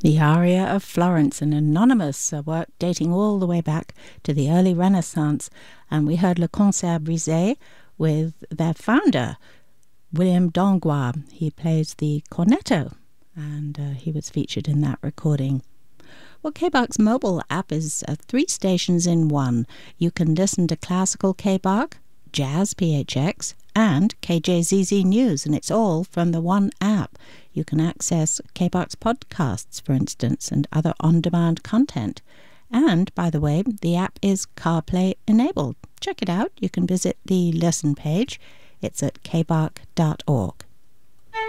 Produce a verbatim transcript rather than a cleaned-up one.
The Aria of Florence, an anonymous uh, work dating all the way back to the early Renaissance. And we heard Le Concert Brisé with their founder, William Dangois. He plays the cornetto, and uh, he was featured in that recording. Well, K B A R's mobile app is uh, three stations in one. You can listen to classical K B A R, jazz P H X, and K J Z Z News, and it's all from the one app. You can access K B A R's podcasts, for instance, and other on-demand content. And, by the way, the app is CarPlay enabled. Check it out. You can visit the lesson page. It's at k b a r dot org.